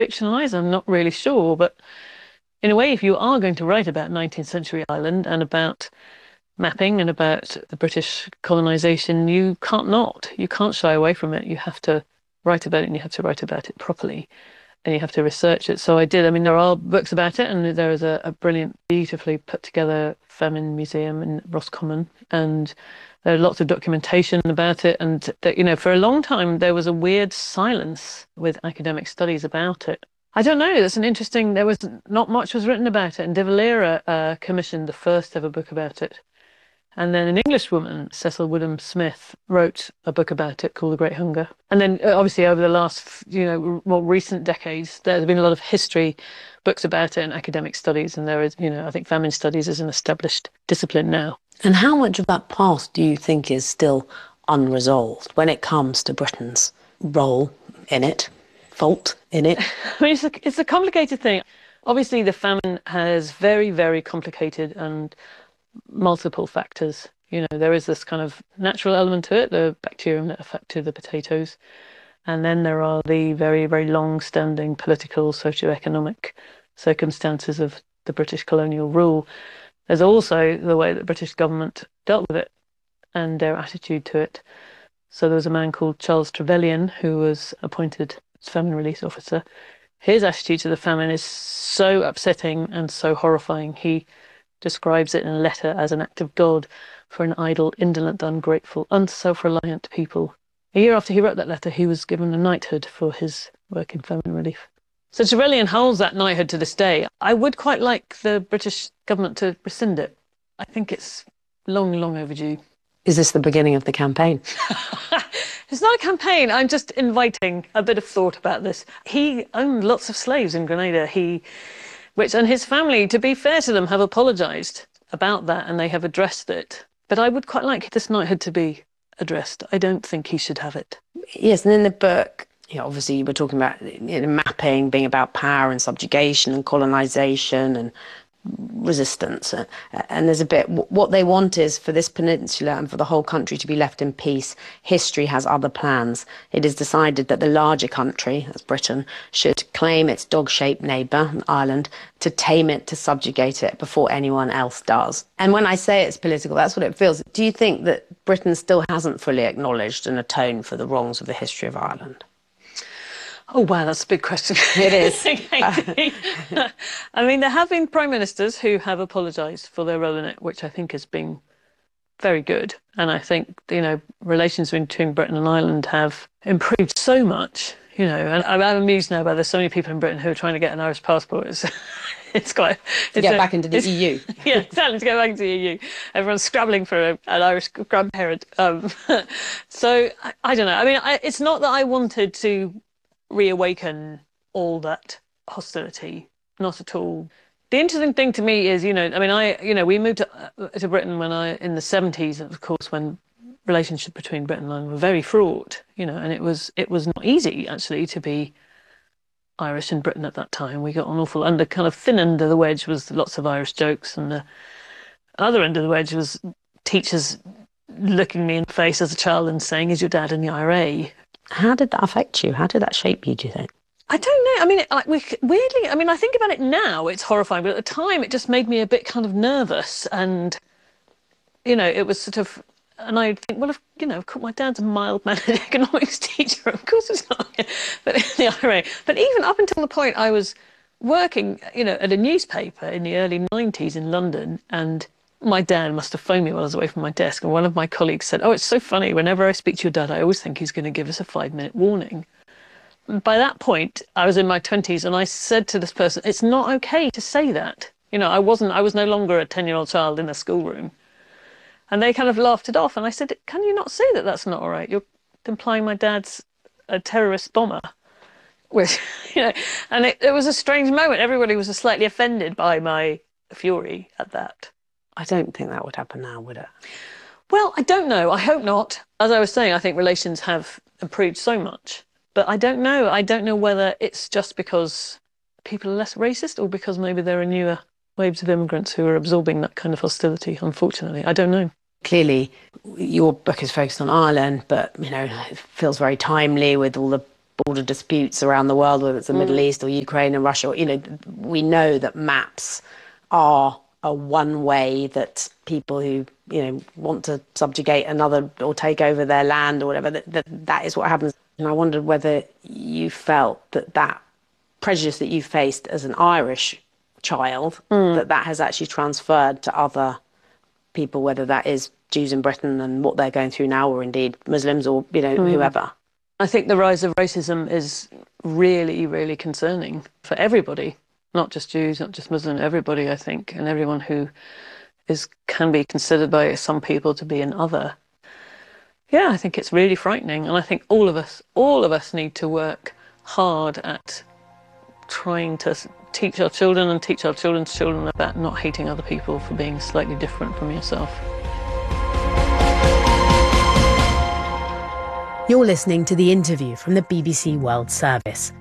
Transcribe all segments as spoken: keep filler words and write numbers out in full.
fictionalise, I'm not really sure. But in a way, if you are going to write about nineteenth century Ireland and about mapping and about the British colonisation, you can't not. You can't shy away from it. You have to write about it, and you have to write about it properly, and you have to research it. So I did. I mean, there are books about it, and there is a, a brilliant, beautifully put together famine museum in Roscommon, and there are lots of documentation about it. And that, you know, for a long time there was a weird silence with academic studies about it. I don't know. That's an interesting. There was not much was written about it, and De Valera uh, commissioned the first ever book about it. And then an Englishwoman, Cecil Woodham Smith, wrote a book about it called The Great Hunger. And then uh, obviously over the last, you know, more recent decades, there's been a lot of history books about it and academic studies. And there is, you know, I think famine studies is an established discipline now. And how much of that past do you think is still unresolved when it comes to Britain's role in it, fault in it? I mean, it's a, it's a complicated thing. Obviously, the famine has very, very complicated and multiple factors. You know, there is this kind of natural element to it, the bacterium that affected the potatoes. And then there are the very, very long-standing political, socio-economic circumstances of the British colonial rule. There's also the way that the British government dealt with it and their attitude to it. So there was a man called Charles Trevelyan who was appointed as famine relief officer. His attitude to the famine is so upsetting and so horrifying. He describes it in a letter as an act of God for an idle, indolent, ungrateful, unself-reliant people. A year after he wrote that letter, he was given a knighthood for his work in famine relief. So Trevelyan holds that knighthood to this day. I would quite like the British government to rescind it. I think it's long, long overdue. Is this the beginning of the campaign? It's not a campaign. I'm just inviting a bit of thought about this. He owned lots of slaves in Grenada. He... Which, and his family, to be fair to them, have apologised about that and they have addressed it. But I would quite like this knighthood to be addressed. I don't think he should have it. Yes, and in the book, you know, obviously you were talking about, you know, mapping being about power and subjugation and colonisation and resistance. And there's a bit, what they want is for this peninsula and for the whole country to be left in peace. History has other plans. It is decided that the larger country, that's Britain, should claim its dog-shaped neighbour, Ireland, to tame it, to subjugate it before anyone else does. And when I say it's political, that's what it feels. Do you think that Britain still hasn't fully acknowledged and atoned for the wrongs of the history of Ireland? Oh, wow, that's a big question. It is. I mean, there have been prime ministers who have apologised for their role in it, which I think has been very good. And I think, you know, relations between Britain and Ireland have improved so much, you know, and I'm, I'm amused now by there's so many people in Britain who are trying to get an Irish passport. It's, it's quite... It's to get a, back into the E U. Yeah, exactly, to get back into the E U. Everyone's scrabbling for a, an Irish grandparent. Um, so, I, I don't know. I mean, I, it's not that I wanted to reawaken all that hostility, not at all. The interesting thing to me is, you know, I mean, I, you know, we moved to, uh, to Britain when I, in the seventies, of course, when relationship between Britain and Ireland were very fraught, you know, and it was, it was not easy actually to be Irish in Britain at that time. We got an awful under, kind of thin end of the wedge was lots of Irish jokes, and the other end of the wedge was teachers looking me in the face as a child and saying, "Is your dad in the I R A?" How did that affect you? How did that shape you, do you think? I don't know. I mean, like, weirdly, I mean, I think about it now, it's horrifying, but at the time it just made me a bit kind of nervous. And, you know, it was sort of, and I think, well, if, you know, of course, my dad's a mild-mannered economics teacher, of course it's not, but in the I R A. But even up until the point I was working, you know, at a newspaper in the early nineties in London, and my dad must have phoned me while I was away from my desk, and one of my colleagues said, "Oh, it's so funny, whenever I speak to your dad, I always think he's going to give us a five-minute warning." And by that point, I was in my twenties, and I said to this person, "It's not okay to say that." You know, I wasn't, I was no longer a ten-year-old child in a schoolroom. And they kind of laughed it off, and I said, "Can you not say that that's not all right? You're implying my dad's a terrorist bomber." Which, you know, and it, it was a strange moment. Everybody was slightly offended by my fury at that. I don't think that would happen now, would it? Well, I don't know. I hope not. As I was saying, I think relations have improved so much. But I don't know. I don't know whether it's just because people are less racist or because maybe there are newer waves of immigrants who are absorbing that kind of hostility, unfortunately. I don't know. Clearly, your book is focused on Ireland, but, you know, it feels very timely with all the cross-border disputes around the world, whether it's the mm. Middle East or Ukraine and Russia, you know, we know that maps are a one way that people who, you know, want to subjugate another or take over their land or whatever, that, that, that is what happens. And I wondered whether you felt that that prejudice that you faced as an Irish child, mm. that that has actually transferred to other people, whether that is Jews in Britain and what they're going through now, or indeed Muslims, or, you know, mm. whoever. I think the rise of racism is really, really concerning for everybody, not just Jews, not just Muslims, everybody, I think, and everyone who is can be considered by some people to be an other. Yeah, I think it's really frightening, and I think all of us, all of us need to work hard at trying to teach our children and teach our children's children about not hating other people for being slightly different from yourself. You're listening to The Interview from the B B C World Service.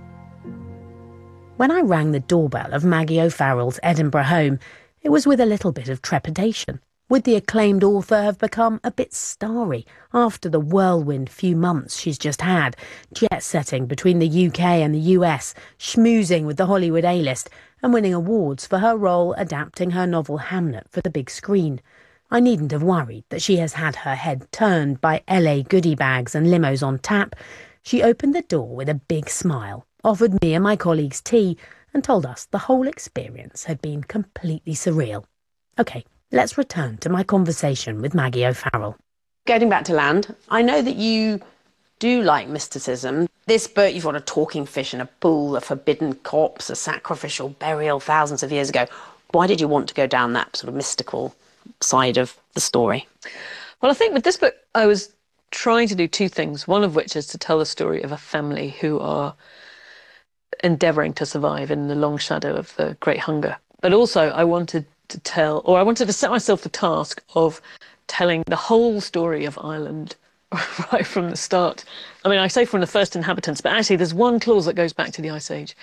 When I rang the doorbell of Maggie O'Farrell's Edinburgh home, it was with a little bit of trepidation. Would the acclaimed author have become a bit starry after the whirlwind few months she's just had, jet-setting between the U K and the U S, schmoozing with the Hollywood A-list, and winning awards for her role adapting her novel Hamnet for the big screen? I needn't have worried that she has had her head turned by L A goodie bags and limos on tap. She opened the door with a big smile, offered me and my colleagues tea, and told us the whole experience had been completely surreal. OK, let's return to my conversation with Maggie O'Farrell. Getting back to land, I know that you do like mysticism. This book, you've got a talking fish in a pool, a forbidden corpse, a sacrificial burial thousands of years ago. Why did you want to go down that sort of mystical side of the story? Well, I think with this book, I was trying to do two things, one of which is to tell the story of a family who are endeavouring to survive in the long shadow of the Great Hunger. But also I wanted to tell, or I wanted to set myself the task of telling the whole story of Ireland right from the start. I mean, I say from the first inhabitants, but actually there's one clause that goes back to the Ice Age.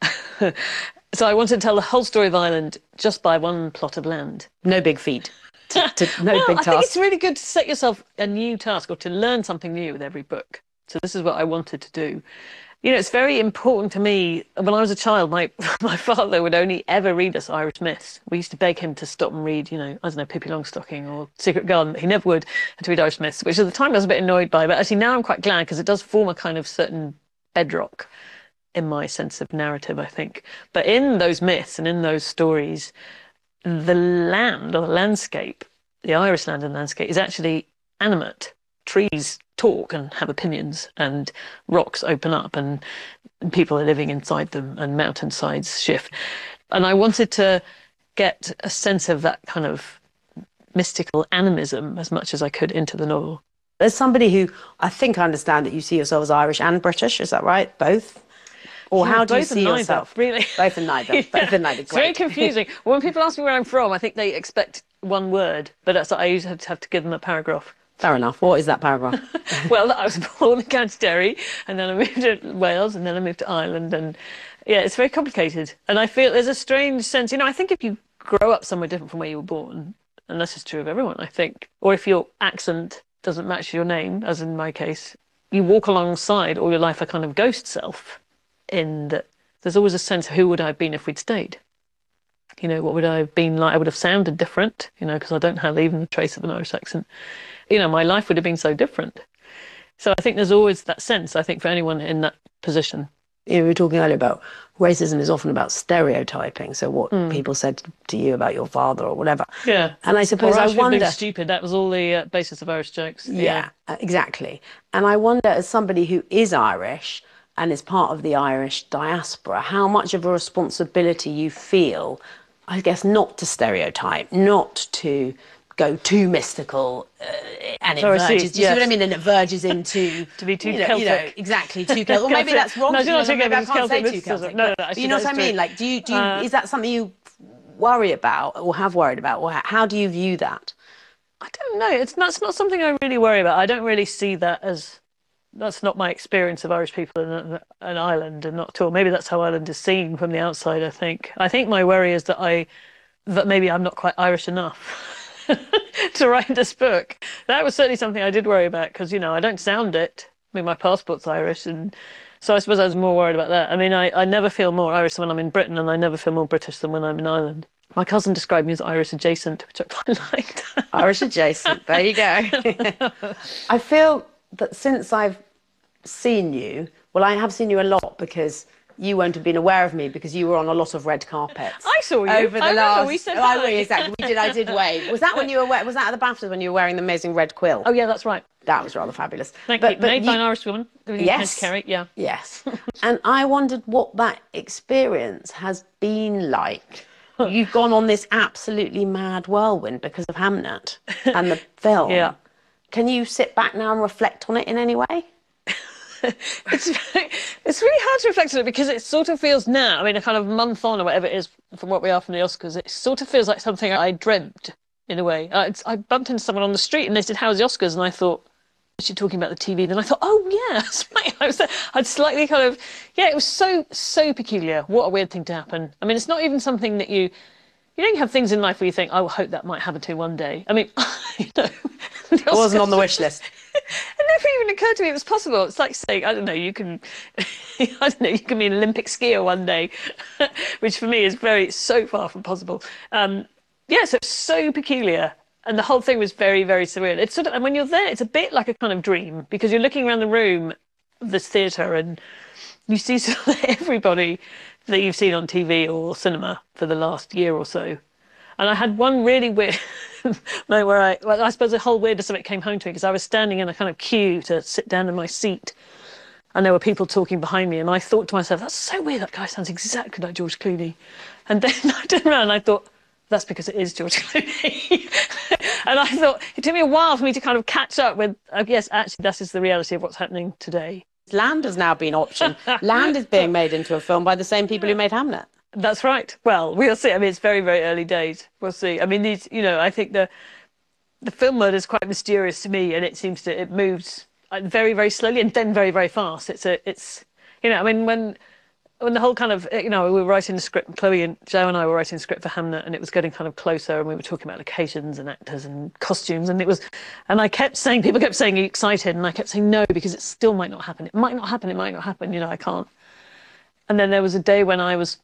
So I wanted to tell the whole story of Ireland just by one plot of land. No big feat. To, to, no well, big I task. think it's really good to set yourself a new task or to learn something new with every book. So this is what I wanted to do. You know, it's very important to me. When I was a child, my my father would only ever read us Irish myths. We used to beg him to stop and read, you know, I don't know, Pippi Longstocking or Secret Garden, but he never would, and to read Irish myths, which at the time I was a bit annoyed by. But actually now I'm quite glad, because it does form a kind of certain bedrock in my sense of narrative, I think. But in those myths and in those stories, the land or the landscape, the Irish land and landscape, is actually animate. Trees talk and have opinions, and rocks open up and people are living inside them, and mountainsides shift. And I wanted to get a sense of that kind of mystical animism as much as I could into the novel. There's somebody who, I think I understand that you see yourself as Irish and British, is that right? Both? Or yeah, how do you see neither, yourself? Really? Both and neither. Yeah. Both and neither. It's very confusing. When people ask me where I'm from, I think they expect one word, but that's, I usually have to, have to give them a paragraph. Fair enough. What is that paragraph? Well, I was born in County Derry, and then I moved to Wales, and then I moved to Ireland, and yeah, it's very complicated. And I feel there's a strange sense, you know, I think if you grow up somewhere different from where you were born, and this is true of everyone, I think, or if your accent doesn't match your name, as in my case, you walk alongside all your life a kind of ghost self, in that there's always a sense of who would I have been if we'd stayed. You know, what would I have been like? I would have sounded different, you know, because I don't have even the trace of an Irish accent. You know, my life would have been so different. So I think there's always that sense, I think, for anyone in that position. You know, we were talking earlier about racism is often about stereotyping. So what mm. people said to you about your father or whatever. Yeah. And I suppose I wonder... being stupid. That was all the uh, basis of Irish jokes. Yeah, yeah, exactly. And I wonder, as somebody who is Irish and is part of the Irish diaspora, how much of a responsibility you feel, I guess, not to stereotype, not to go too mystical, uh, and it Sorry, verges, see, do you yes. see what I mean? And it verges into... to be too you know, Celtic. You know, exactly, too Celtic. Or maybe that's wrong. No, you know, not too maybe I Celtic, can't say Celtic too Celtic. No, no, no, but you know what I mean? true. Like, do you, do you, uh, is that something you worry about or have worried about? Or how do you view that? I don't know. It's not, it's not something I really worry about. I don't really see that as... That's not my experience of Irish people in an Ireland, and not at all. Maybe that's how Ireland is seen from the outside, I think. I think my worry is that I, that maybe I'm not quite Irish enough to write this book. That was certainly something I did worry about, because, you know, I don't sound it. I mean, my passport's Irish, and So I suppose I was more worried about that. I mean, I, I never feel more Irish than when I'm in Britain, and I never feel more British than when I'm in Ireland. My cousin described me as Irish adjacent, which I quite liked. Irish adjacent, there you go. I feel that since I've seen you, well, I have seen you a lot because you won't have been aware of me because you were on a lot of red carpets. I saw you. Over the I last... we said oh, hi. I, exactly, we did, I did wave. Was that when you were, was that at the BAFTAs when you were wearing the amazing red quill? Oh, yeah, that's right. That was rather fabulous. Thank but, you. But Made you... by an Irish woman. Yes. Kerry, yeah. Yes. And I wondered what that experience has been like. You've gone on this absolutely mad whirlwind because of Hamnet and the film. Yeah. Can you sit back now and reflect on it in any way? it's it's really hard to reflect on it because it sort of feels now, I mean, a kind of month on or whatever it is from what we are from the Oscars, it sort of feels like something I dreamt in a way. Uh, it's, I bumped into someone on the street and they said, "How's the Oscars?" And I thought, "Is she talking about the T V?" Then I thought, "Oh yeah, that's right." I was, I'd slightly kind of, yeah, it was so so peculiar. What a weird thing to happen. I mean, it's not even something that you. You don't have things in life where you think, "I will hope that might happen to one day." I mean, you know, it wasn't on the wish list. It never even occurred to me it was possible. It's like saying, I don't know, you can, I don't know, you can be an Olympic skier one day, which for me is very, so far from possible. Um, yeah, so it's so peculiar. And the whole thing was very, very surreal. It's sort of, and when you're there, it's a bit like a kind of dream because you're looking around the room of this theatre and you see sort of everybody that you've seen on T V or cinema for the last year or so. And I had one really weird moment where I, well, I suppose the whole weirdness of it came home to me because I was standing in a kind of queue to sit down in my seat and there were people talking behind me and I thought to myself, that's so weird, that guy sounds exactly like George Clooney. And then I turned around and I thought, that's because it is George Clooney. And I thought, it took me a while for me to kind of catch up with, uh, yes, actually, that is the reality of what's happening today. Land has now been optioned. Land is being made into a film by the same people who made Hamnet. That's right. Well, we'll see. I mean, it's very, very early days. We'll see. I mean, these, you know, I think the the film world is quite mysterious to me, and it seems to it moves very, very slowly and then very, very fast. It's a, it's, you know, I mean, when when the whole kind of, you know, we were writing the script, Chloe and Joe and I were writing the script for Hamnet, and it was getting kind of closer, and we were talking about locations and actors and costumes, and it was, and I kept saying, people kept saying, "Are you excited?" And I kept saying no because it still might not happen. It might not happen. It might not happen. You know, I can't. And then there was a day when I was.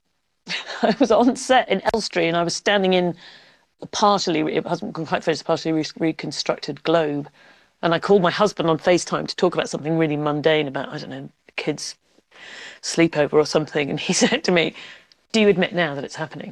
I was on set in Elstree and I was standing in a partially, it hasn't quite finished, partially re reconstructed globe. And I called my husband on FaceTime to talk about something really mundane about, I don't know, kids' sleepover or something. And he said to me, "Do you admit now that it's happening?"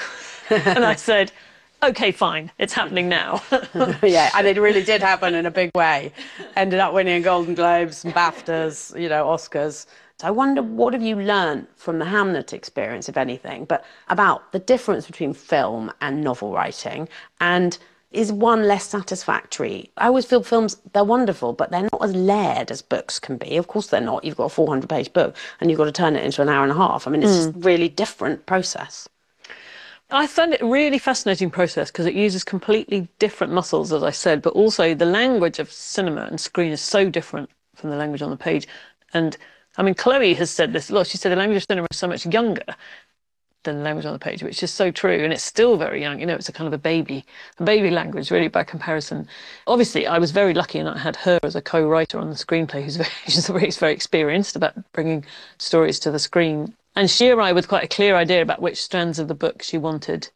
And I said, "Okay, fine, it's happening now." Yeah, and it really did happen in a big way. Ended up winning Golden Globes and BAFTAs, you know, Oscars. So I wonder, what have you learned from the Hamnet experience, if anything, but about the difference between film and novel writing, and is one less satisfactory? I always feel films, they're wonderful, but they're not as layered as books can be. Of course they're not. You've got a four hundred page book and you've got to turn it into an hour and a half. I mean, it's mm. just a really different process. I found it a really fascinating process because it uses completely different muscles, as I said, but also the language of cinema and screen is so different from the language on the page. And I mean, Chloe has said this a lot. She said the language of cinema is so much younger than the language on the page, which is so true. And it's still very young. You know, it's a kind of a baby, a baby language, really, by comparison. Obviously, I was very lucky and I had her as a co-writer on the screenplay who's very, she's very, very experienced about bringing stories to the screen. And she arrived with quite a clear idea about which strands of the book she wanted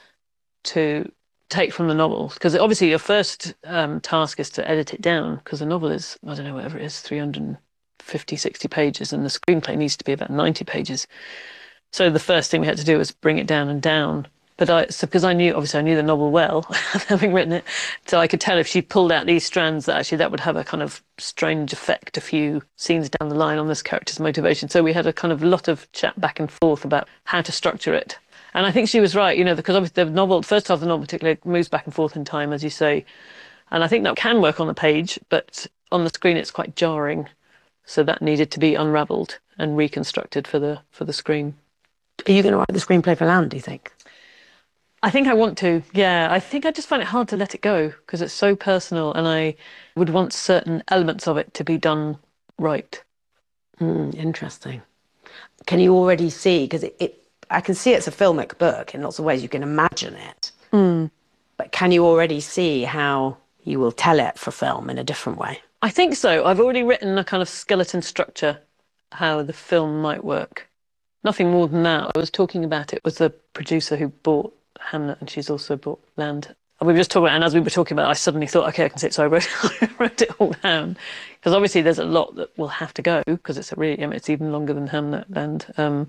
to take from the novel. Because obviously your first um, task is to edit it down, because the novel is, I don't know, whatever it is, three hundred fifty, sixty pages, and the screenplay needs to be about ninety pages. So the first thing we had to do was bring it down and down. But I, so because I knew, obviously I knew the novel well, having written it, so I could tell if she pulled out these strands that actually that would have a kind of strange effect a few scenes down the line on this character's motivation. So we had a kind of lot of chat back and forth about how to structure it. And I think she was right, you know, because obviously the novel, the first half of the novel particularly, moves back and forth in time, as you say. And I think that can work on the page, but on the screen it's quite jarring. So that needed to be unravelled and reconstructed for the for the screen. Are you going to write the screenplay for Land, do you think? I think I want to, yeah. I think I just find it hard to let it go because it's so personal and I would want certain elements of it to be done right. Mm, interesting. Can you already see, because it, it, I can see it's a filmic book in lots of ways, you can imagine it. Mm. But can you already see how you will tell it for film in a different way? I think so. I've already written a kind of skeleton structure how the film might work. Nothing more than that. I was talking about it with the producer who bought Hamnet, and she's also bought land. And we were just talking about, and as we were talking about it, I suddenly thought, okay, I can see it. So I wrote, I wrote it all down. Because obviously there's a lot that will have to go, because it's a really, I mean, it's even longer than Hamnet land. Um,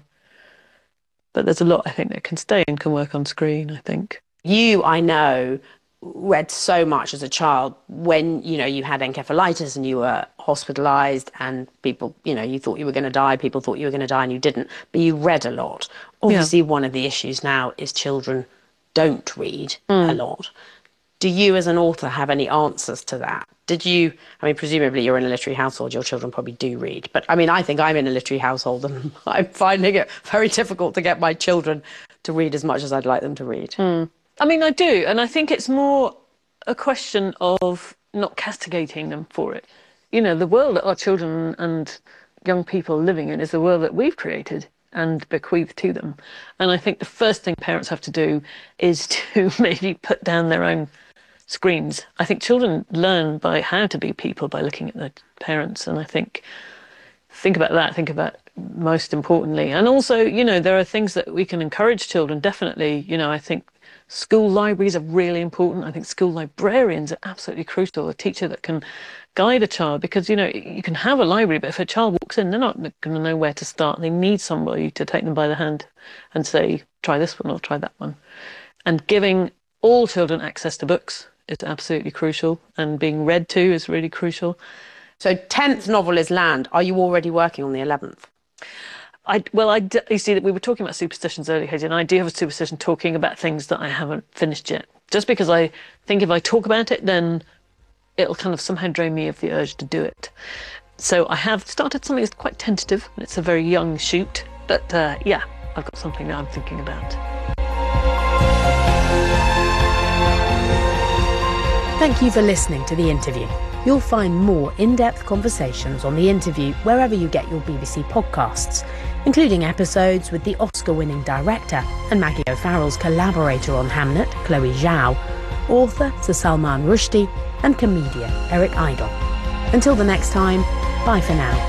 but there's a lot, I think, that can stay and can work on screen, I think. You, I know, read so much as a child when, you know, you had encephalitis and you were hospitalised and people, you know, you thought you were going to die, people thought you were going to die and you didn't, but you read a lot. Obviously, yeah. One of the issues now is children don't read mm. a lot. Do you as an author have any answers to that? Did you, I mean, presumably you're in a literary household, your children probably do read, but I mean, I think I'm in a literary household and I'm finding it very difficult to get my children to read as much as I'd like them to read. Mm. I mean, I do, and I think it's more a question of not castigating them for it. You know, the world that our children and young people are living in is the world that we've created and bequeathed to them. And I think the first thing parents have to do is to maybe put down their own screens. I think children learn by how to be people by looking at their parents, and I think think about that, think about most importantly. And also, you know, there are things that we can encourage children, definitely. You know, I think school libraries are really important. I think school librarians are absolutely crucial, a teacher that can guide a child, because, you know, you can have a library, but if a child walks in, they're not going to know where to start. They need somebody to take them by the hand and say, try this one or try that one. And giving all children access to books is absolutely crucial, and being read to is really crucial. So tenth novel is Land. Are you already working on the eleventh? I, well, I, you see, that we were talking about superstitions earlier, Hayley, and I do have a superstition talking about things that I haven't finished yet. Just because I think if I talk about it, then it'll kind of somehow drain me of the urge to do it. So I have started something that's quite tentative, and it's a very young shoot, but uh, yeah, I've got something that I'm thinking about. Thank you for listening to The Interview. You'll find more in-depth conversations on The Interview wherever you get your B B C podcasts, including episodes with the Oscar-winning director and Maggie O'Farrell's collaborator on Hamnet, Chloe Zhao, author Sir Salman Rushdie, and comedian Eric Idle. Until the next time, bye for now.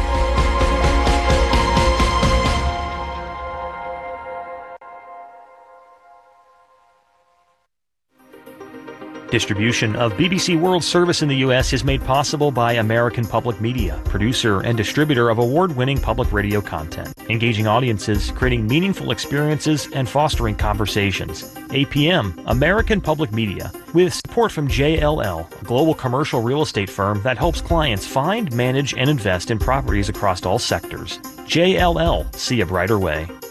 Distribution of B B C World Service in the U S is made possible by American Public Media, producer and distributor of award-winning public radio content, engaging audiences, creating meaningful experiences, and fostering conversations. A P M, American Public Media, with support from J L L, a global commercial real estate firm that helps clients find, manage, and invest in properties across all sectors. J L L, see a brighter way.